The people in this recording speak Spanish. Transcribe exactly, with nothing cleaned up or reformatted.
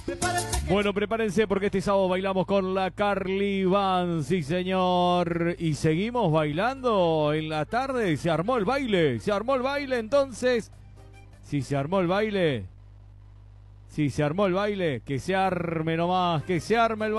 Bueno, prepárense porque este sábado bailamos con la Carly Band, sí señor. Y seguimos bailando en la tarde, se armó el baile, se armó el baile entonces. Si se armó el baile, si se armó el baile, que se arme nomás, que se arme el baile.